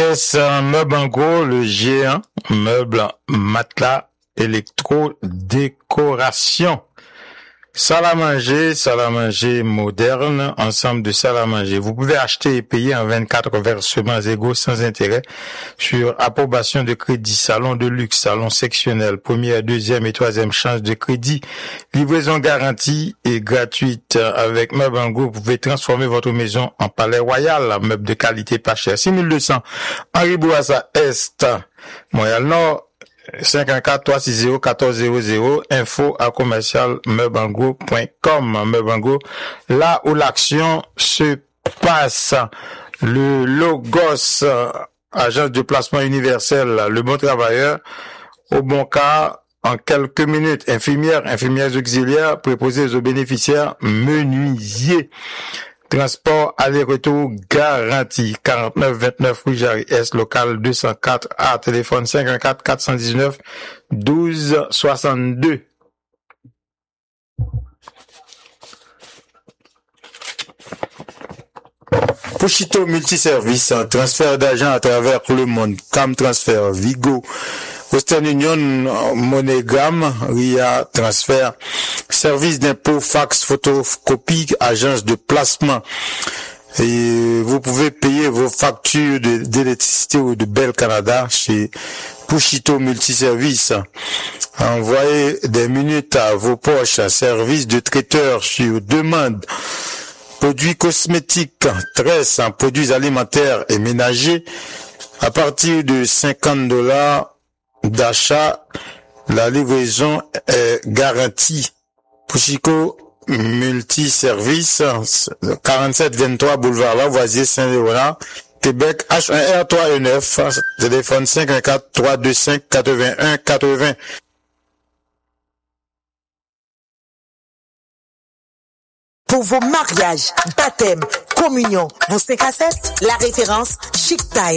AS Meuble en gros, le géant meuble matelas électro-décoration. Salle à manger moderne, ensemble de salles à manger. Vous pouvez acheter et payer en 24 versements égaux sans intérêt sur approbation de crédit, salon de luxe, salon sectionnel, première, deuxième et troisième chance de crédit, livraison garantie et gratuite. Avec Meuble en gros, vous pouvez transformer votre maison en palais royal, meuble de qualité pas cher. 6200 Henri Bourassa Est, Montréal-Nord, 514-360-1400, info@commercialmeubleengros.com. Meuble en gros, là où l'action se passe. Le Logos, agence de placement universel, le bon travailleur, au bon cas, en quelques minutes. Infirmières auxiliaires, préposées aux bénéficiaires, menuisiers. Transport aller-retour garanti. 49-29 rue Jarry S, local 204 A, téléphone 514-419-1262. Pushito Multiservice, transfert d'argent à travers le monde. Cam Transfer, Vigo, Western Union, MoneyGram, RIA Transfert, service d'impôt, fax, photocopie, agence de placement. Et vous pouvez payer vos factures d'électricité ou de Bell Canada chez Pushito Multiservice. Envoyez des minutes à vos poches, service de traiteur sur demande. Produits cosmétiques, tresses, produits alimentaires et ménagers. À partir de $50 d'achat, la livraison est garantie. Pushito Multiservice, 4723 boulevard Lavoisier, Saint-Léonard, Québec, H1R3E9, téléphone 514-325-8180. Pour vos mariages, baptêmes, communions, vos 5 à 7, la référence Chic Time.